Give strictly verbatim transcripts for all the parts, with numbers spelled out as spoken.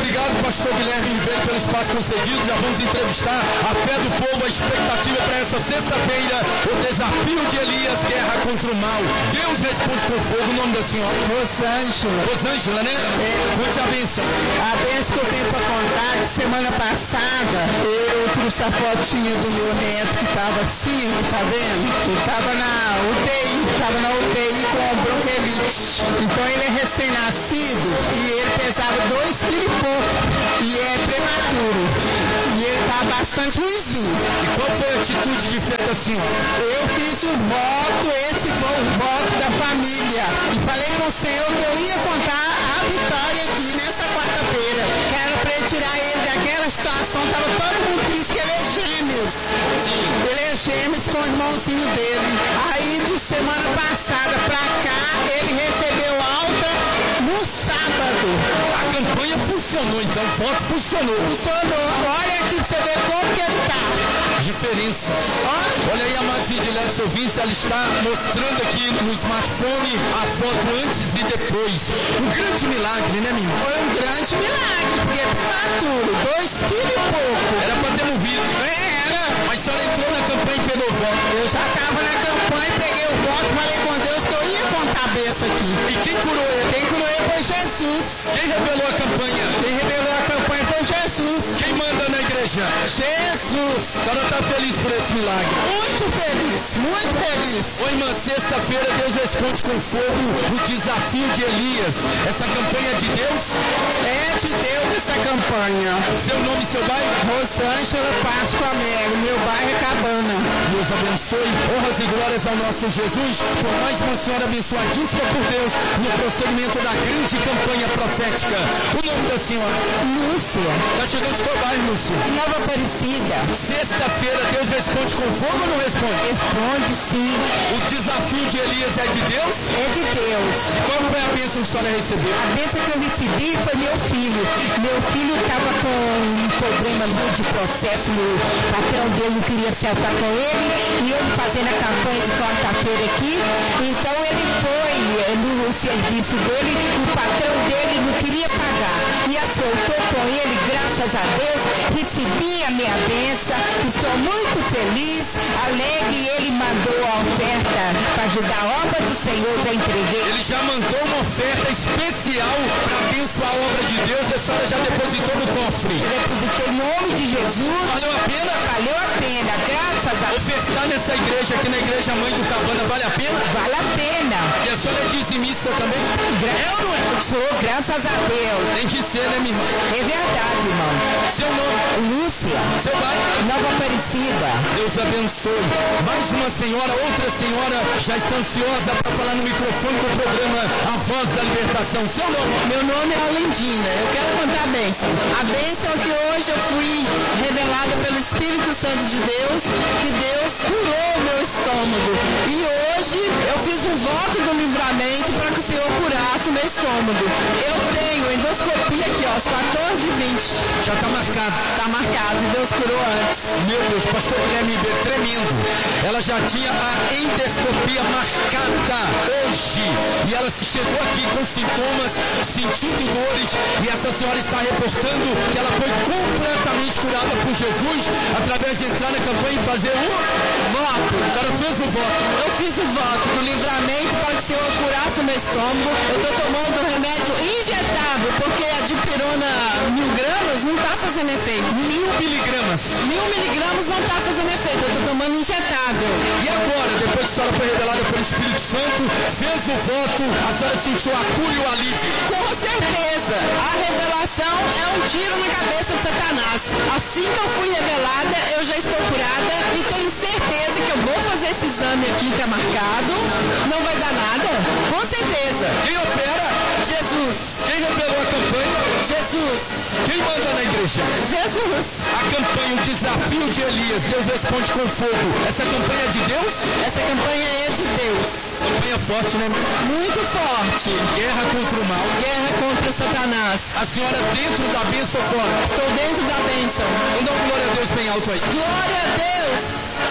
obrigado, pastor Guilherme Ribeiro, pelo espaço concedido. Já vamos entrevistar a fé do povo, a expectativa para essa sexta-feira, o desafio de Elias, guerra contra o mal. Deus responde com fogo. O nome da senhora? Rosângela. Rosângela, né? É. Conte a bênção. A bênção que eu tenho para contar, de semana passada, eu trouxe a fotinha do meu neto que estava assim, tá vendo? Ele estava na U T I, estava na U T I com bronquiolite. Então ele é recém-nascido e ele pesava dois quilos e pouco. E é prematuro. E ele está bastante ruimzinho. E qual foi a atitude de fé da senhora? Eu fiz o voto, esse foi o voto da família. E falei com o Senhor que eu ia contar a vitória aqui nessa quarta-feira. Que era para ele tirar ele daquela situação. Estava todo mundo triste, que ele é gêmeos. Ele é gêmeos com o irmãozinho dele. Aí de semana passada para cá, ele recebeu alta no sábado. A campanha funcionou, então, o voto funcionou. Funcionou. Olha aqui pra você ver como que ele tá. Diferença. Olha aí, amados e diletos ouvintes, ela está mostrando aqui no smartphone a foto antes e depois. Um grande milagre, né, minha irmã? Foi um grande milagre, porque é prematuro, dois quilos e pouco. Era para ter morrido. Era. Mas a senhora entrou na campanha e pegou o voto. Eu já estava na campanha, peguei o voto, falei com Deus que eu ia contar a beça aqui. E quem curou ele? Quem curou ele foi Jesus. Quem revelou a campanha? Quem revelou a campanha foi Jesus. Quem manda na igreja? Jesus. A senhora está feliz por esse milagre? Muito feliz, muito feliz. Oi, irmã, sexta-feira Deus responde com fogo o desafio de Elias. Essa campanha é de Deus? É de Deus essa campanha. Seu nome e seu bairro? Rosângela Páscoa Melo, meu bairro é Cabana. Deus abençoe, honras e glórias ao nosso Jesus, por mais uma senhora abençoadíssima por Deus, no prosseguimento da grande campanha profética. O nome da senhora? Lúcia. Está chegando de qual bairro, Lúcia? Nova Aparecida. Sexta-feira Deus responde com fogo ou não responde? Responde sim. O desafio de Elias é de Deus? É de Deus. E qual foi a bênção que a senhora recebeu? A bênção que eu recebi foi meu filho. Meu filho estava com um problema de processo, o patrão dele não queria acertar com ele, e eu fazendo a campanha de quarta-feira aqui, então ele foi no serviço dele, o patrão dele não queria pagar, e acertou com ele, graças a Deus, recebi a minha bênção, estou muito feliz, alegre, ele mandou a oferta para ajudar a obra do Senhor, já entreguei. Ele já mandou uma oferta especial para abençoar a obra de Deus, a senhora já depositou no cofre. Eu depositei em nome de Jesus. Valeu a pena? Valeu a pena, graças a Deus. Ofertar nessa igreja, aqui na igreja Mãe do Cabana, vale a pena? Vale a pena. E a senhora é dizimista também? Gra eu não é? Sou, graças a Deus. Tem que ser, né, minha irmã? É verdade, irmão. Seu nome? Lúcia. Seu bairro? Nova Aparecida. Deus abençoe. Mais uma senhora, outra senhora já está ansiosa para falar no microfone do programa A Voz da Libertação. Seu nome? Meu nome é Alendina. Eu quero contar a bênção. A bênção é que hoje eu fui revelada pelo Espírito Santo de Deus, que Deus curou o meu estômago. E hoje eu fiz um voto do livramento para que o Senhor curasse o meu estômago. Eu tenho endoscopia aqui, ó, quatorze e vinte. Já está marcado. Está marcado, Deus curou antes. Meu Deus, pastor Guilherme Ribeiro, tremendo. Ela já tinha a endoscopia marcada hoje. E ela se chegou aqui com sintomas, sentindo dores. E essa senhora está reportando que ela foi completamente curada por Jesus através de entrar na campanha e fazer o voto. A senhora fez o voto. Eu fiz o voto do livramento para que o Senhor curasse o meu estômago. Eu estou tomando remédio injetável, porque a dipirona mil gramas não está fazendo efeito. Mil miligramas. Mil miligramas não está fazendo efeito. Eu estou tomando injetável. E agora, depois que a senhora foi revelada pelo Espírito Santo, fez o voto, a senhora sentiu a cura e o alívio? Com certeza. A revelação é um tiro na cabeça de Satanás. Assim que eu fui revelada, eu já estou curada e tenho certeza que eu vou fazer esse exame aqui que é marcado. Não vai dar nada? Com certeza. Quem opera? Jesus. Quem revelou a campanha? Jesus. Quem manda na igreja? Jesus. A campanha, o desafio de Elias, Deus responde com fogo. Essa campanha é de Deus? Essa campanha é de Deus. Campanha forte, né? Muito forte. Guerra contra o mal. Guerra contra Satanás. A senhora dentro da bênção fora? Estou dentro da bênção. Então glória a Deus bem alto aí. Glória a Deus.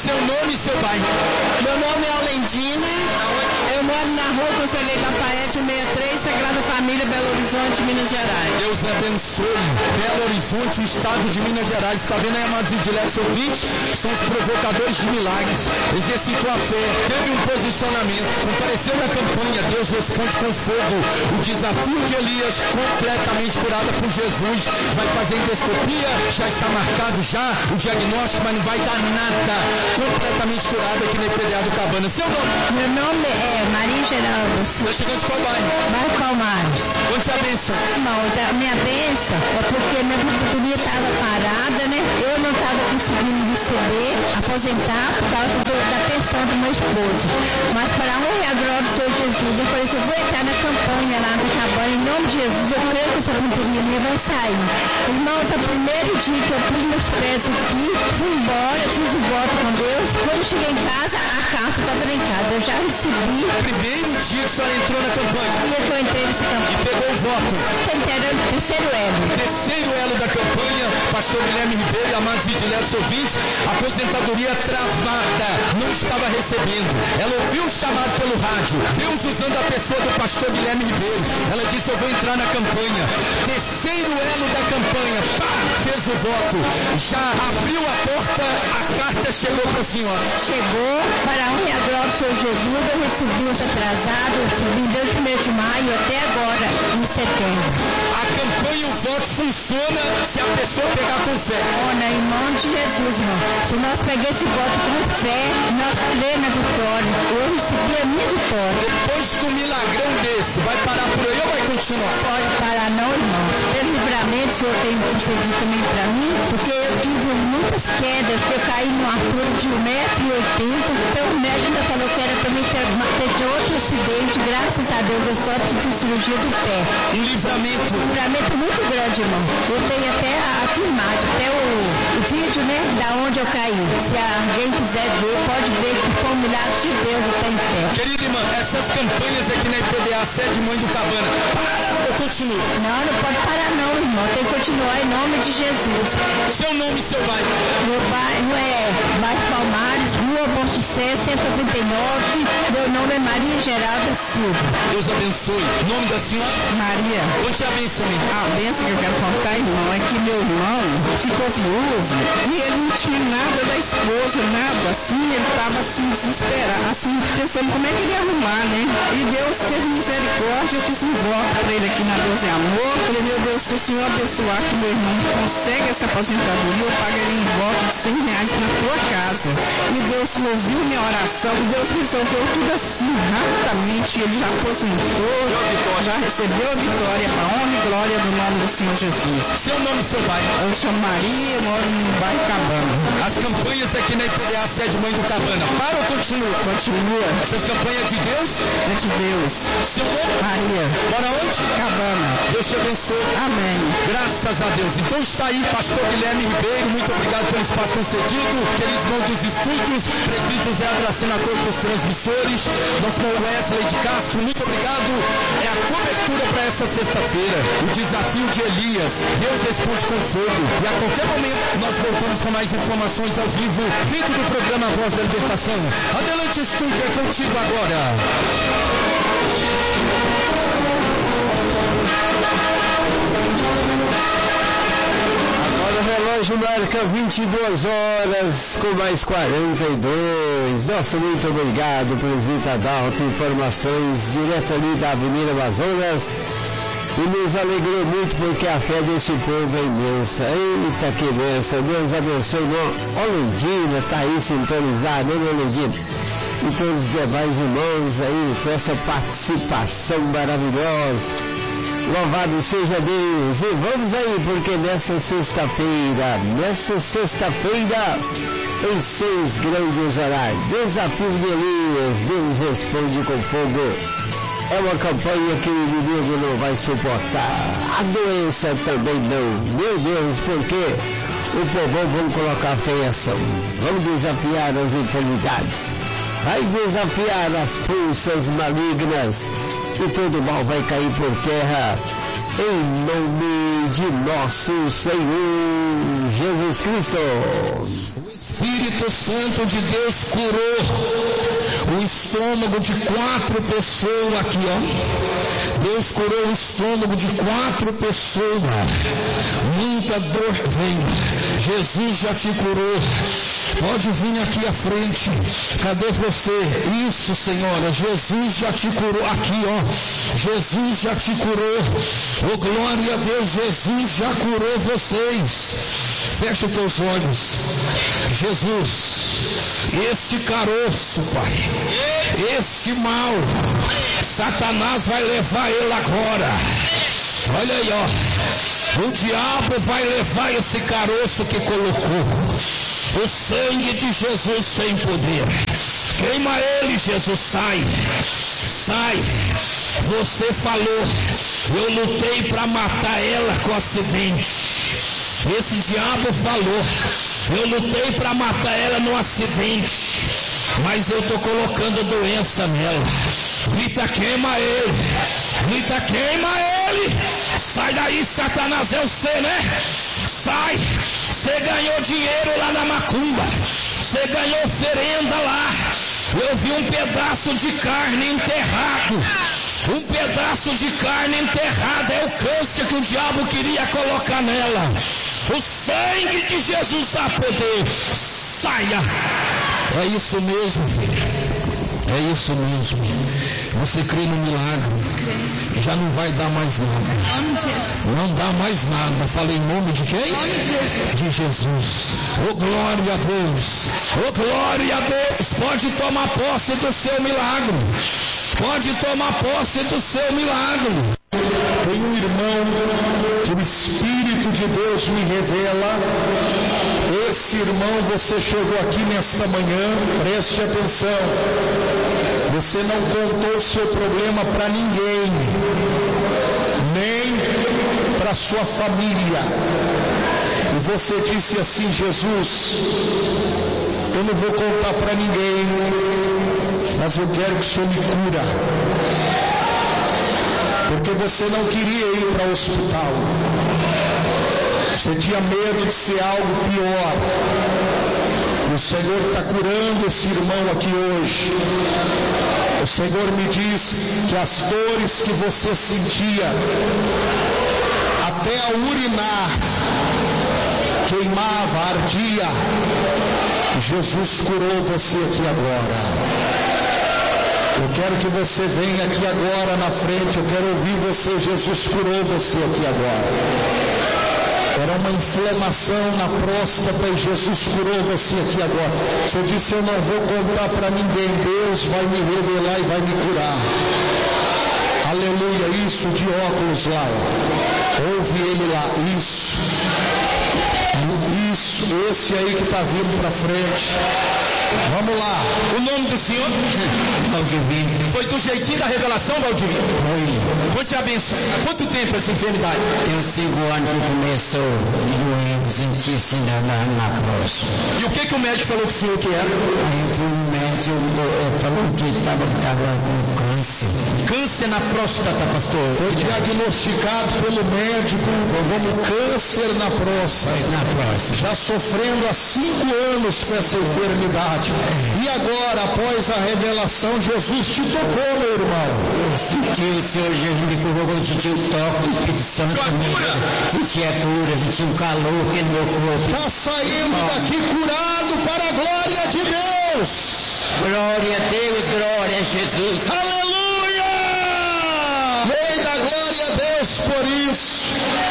Seu nome e seu bairro. Meu nome é Alendina. Eu moro na rua Conselheiro Lafayette, sessenta e três, Sagrada Família, Belo Horizonte, Minas Gerais. Deus abençoe Belo Horizonte, o estado de Minas Gerais. Está vendo aí, amados diletos ouvintes? São os provocadores de milagres. Exercitou a fé, teve um posicionamento, compareceu na campanha. Deus responde com fogo. O desafio de Elias, completamente curada por Jesus. Vai fazer endoscopia, já está marcado já o diagnóstico, mas não vai dar nada. Completamente curada aqui na I P D A do Cabana. Seu nome? Meu nome é Maria Geraldo. Está chegando de qual bairro? Bairro Palmares. Onde a bênção? Irmãos, a minha bênção é porque minha aposentadoria estava parada, né? Eu não estava conseguindo receber, aposentar por causa do, da pensão do meu esposo. Mas para a honra e a glória do Senhor Jesus, eu falei assim, eu vou entrar na campanha lá na cabana, em nome de Jesus, eu creio que essa aposentadoria minha vai sair. Irmão, tá o primeiro dia que eu pus meus pés aqui, fui embora, fiz o voto com Deus. Quando eu cheguei em casa, a carta estava em casa. Eu já recebi. Primeiro dia que a senhora entrou na campanha. E eu entrei nessa campanha. E pegou o voto. Enteram o terceiro elo. Terceiro elo da campanha, pastor Guilherme Ribeiro, amados vigilantes ouvintes, aposentadoria travada, não estava recebendo. Ela ouviu o chamado pelo rádio, Deus usando a pessoa do pastor Guilherme Ribeiro. Ela disse, eu vou entrar na campanha. Terceiro elo da campanha, pá, fez o voto. Já abriu a porta, a carta chegou para a senhora. Chegou, para a honra e a glória do Senhor Jesus, eu recebi muito atrasado, eu recebi desde o primeiro de maio até agora, em setembro. A campanha, o voto funciona se a pessoa pegar com fé. Olha, em nome de Jesus, irmão. Se nós pegarmos esse voto com fé, nós cremos na vitória. Eu recebi a minha vitória. Depois de um milagrão desse, vai parar por aí ou vai continuar? Pode parar não, irmão. Pelo livramento, o Senhor tem concedido também para mim, porque eu tive muitas quedas, que eu caí numa altura de um metro e oitenta. Então o médico ainda falou que era para mim ter, ter outro acidente. Graças a Deus, eu só tive cirurgia do pé. Um livramento. Um livramento muito grande, irmão. Eu tenho até a, a filmagem, até o, o vídeo, né, da onde eu caí. Se alguém quiser ver, pode ver que foi um milagre de Deus eu estar em pé. Querida irmã, essas campanhas aqui na I P D A, sede Mãe do Cabana, para ou continua? Não, não pode parar não, irmão. Tem que continuar em nome de Jesus. Seu nome e seu bairro? Meu bairro é Bairro Palmares, Rua Bom Sucesso, cento e noventa e nove. Meu nome é Maria Geralda Silva. Deus abençoe. O nome da senhora? Maria. Onde é a bênção, minha? A bênção que eu quero contar, irmão, é que meu irmão ficou viúvo e ele não tinha nada da esposa, nada. Assim, ele estava assim, desesperado, assim, pensando como é que ele ia arrumar, né? E Deus teve misericórdia, eu fiz um voto para ele aqui na Deus e Amor. Falei, meu Deus, se o Senhor abençoar que meu irmão consegue essa aposentadoria, eu pagarei um voto de cem reais na tua casa. E Deus ouviu minha oração, Deus resolveu tudo assim, rapidamente. Ele já aposentou, já recebeu a vitória, para a honra e glória do nome do Senhor Jesus. Seu nome e seu bairro? Eu chamo Maria, eu moro no bairro Cabana. As campanhas aqui na I P D A, sede Mãe do Cabana, para ou continua? Continua. Essas campanhas de Deus? É de Deus. Seu nome? Maria. Mora onde? Cabana. Deus te abençoe. Amém. Graças a Deus. Então está aí, pastor Guilherme Ribeiro, muito obrigado pelo espaço concedido. Queridos irmãos dos estúdios, presbítero José Adracena Corpo dos transmissores, nosso irmão Wesley de Castro, muito obrigado. É a cobertura para essa sexta-feira, o desafio de Elias. Deus responde com fogo. E a qualquer momento nós voltamos com mais informações ao vivo dentro do programa Voz da Libertação. Adelante, estúdio, é contigo agora. Agora o relógio marca vinte e duas horas com mais quarenta e dois. Nosso muito obrigado, presbítero Adalto, informações direto ali da Avenida Amazonas. E nos alegrou muito porque a fé desse povo é imensa. Eita, que benção. Deus abençoe. Olundina está aí sintonizado, né, Olundina? E todos os demais irmãos aí com essa participação maravilhosa. Louvado seja Deus. E vamos aí, porque nessa sexta-feira, nessa sexta-feira, em seus grandes horários, desafio de Elias, Deus responde com fogo. É uma campanha que o inimigo não vai suportar. A doença também não. Meu Deus, porque o povão vamos colocar fé em ação. Vamos desafiar as enfermidades. Vai desafiar as forças malignas. E todo mal vai cair por terra. Em nome nome de nosso Senhor Jesus Cristo. O Espírito Santo de Deus curou o estômago de quatro pessoas aqui, ó. Deus curou o estômago de quatro pessoas. Muita dor vem. Jesus já te curou. Pode vir aqui à frente. Cadê você? Isso, Senhora. Jesus já te curou. Aqui, ó. Jesus já te curou. Oh, glória a Deus. Jesus já curou vocês. Fecha os teus olhos. Jesus, este caroço, Pai, este mal, Satanás vai levar ele agora. Olha aí, ó. O diabo vai levar esse caroço que colocou. O sangue de Jesus tem poder. Queima ele, Jesus, sai. Sai. Você falou, eu lutei para matar ela com acidente. Esse diabo falou, eu lutei para matar ela no acidente, mas eu estou colocando doença nela. Grita, queima ele. Grita, queima ele. Sai daí, Satanás, é você, né? Sai. Você ganhou dinheiro lá na macumba. Você ganhou oferenda lá. Eu vi um pedaço de carne enterrado. Um pedaço de carne enterrada. É o câncer que o diabo queria colocar nela. O sangue de Jesus dá poder. Saia. É isso mesmo, filho. É isso mesmo. Você crê no milagre. Já não vai dar mais nada. Não dá mais nada. Falei em nome de quem? De Jesus. Oh, glória a Deus. Oh, glória a Deus. Pode tomar posse do seu milagre. Pode tomar posse do seu milagre. Tem um irmão que o Espírito de Deus me revela. Esse irmão, você chegou aqui nesta manhã, preste atenção. Você não contou o seu problema para ninguém, nem para sua família. E você disse assim: Jesus, eu não vou contar para ninguém, mas eu quero que o Senhor me cura. Porque você não queria ir para o hospital. Você tinha medo de ser algo pior. O Senhor está curando esse irmão aqui hoje. O Senhor me diz que as dores que você sentia, até a urinar, queimava, ardia, Jesus curou você aqui agora. Eu quero que você venha aqui agora na frente. Eu quero ouvir você. Jesus curou você aqui agora. Era uma inflamação na próstata e Jesus curou você aqui agora. Você disse: eu não vou contar para ninguém. Deus vai me revelar e vai me curar. Aleluia. Isso, de óculos lá. Ouve ele lá. Isso. Isso. Esse aí que está vindo para frente. Vamos lá. O nome do Senhor? Valdivino. Foi do jeitinho da revelação, Valdivino? Foi. Vou te abençoar. Há quanto tempo essa enfermidade? Tem cinco anos que começou doendo, sentia assim na, na próstata. E o que que o médico falou que o senhor que era? Aí eu fui no médico, ele falou que estava com câncer. Câncer na próstata, pastor. Foi diagnosticado pelo médico como câncer na próstata. Na próstata. Já sofrendo há cinco anos com essa enfermidade. E agora, após a revelação, Jesus te tocou, meu irmão. Eu senti o Senhor Jesus me curou, eu senti o toque do Espírito Santo comigo. Senti a cura, senti um calor aqui no meu corpo. Está saindo daqui curado para a glória de Deus. Glória a Deus, glória a Jesus. Aleluia! Vem da glória a Deus por isso.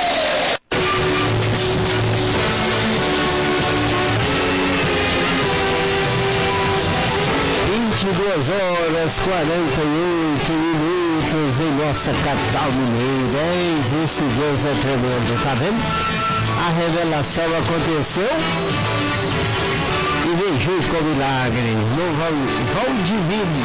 vinte e duas horas e quarenta e oito minutos em nossa capital mineira, hein? Esse Deus é tremendo, tá vendo? A revelação aconteceu e veio com milagre. No Valdivino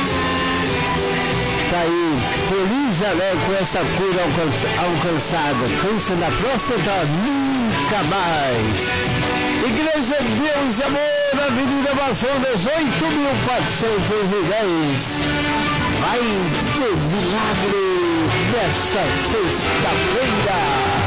está aí, feliz, alegre com essa cura alcançada. Câncer na próstata, nunca mais. Igreja Deus Amor, Avenida Amazonas, oito mil quatrocentos e dez. Vai ter milagre nessa sexta-feira.